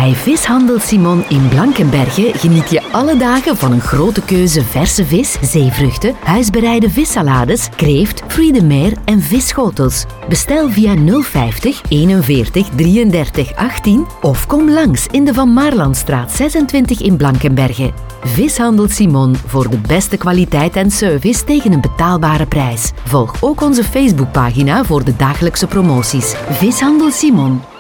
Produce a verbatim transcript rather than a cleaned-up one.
Bij Vishandel Simon in Blankenberge geniet je alle dagen van een grote keuze verse vis, zeevruchten, huisbereide vissalades, kreeft, fruits de mer en visschotels. Bestel via nul vijftig eenenveertig drieëndertig achttien of kom langs in de Van Maarlandstraat zesentwintig in Blankenberge. Vishandel Simon voor de beste kwaliteit en service tegen een betaalbare prijs. Volg ook onze Facebookpagina voor de dagelijkse promoties. Vishandel Simon.